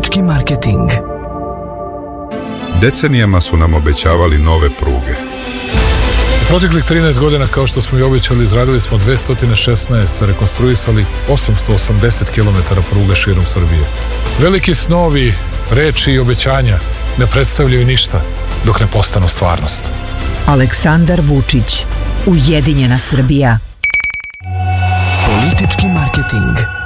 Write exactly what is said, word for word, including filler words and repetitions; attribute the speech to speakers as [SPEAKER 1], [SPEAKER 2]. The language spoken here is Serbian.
[SPEAKER 1] Politički marketing.
[SPEAKER 2] Decenijama su nam obećavali nove pruge.
[SPEAKER 3] U proteklih trinaest godina, kao što smo i obećali, izradili smo dvesta šesnaest, rekonstruisali osamsto osamdeset kilometara pruga širom Srbije. Veliki snovi, reči i obećanja ne predstavljaju ništa dok ne postanu stvarnost.
[SPEAKER 4] Aleksandar Vučić, Ujedinjena Srbija.
[SPEAKER 1] Politički marketing.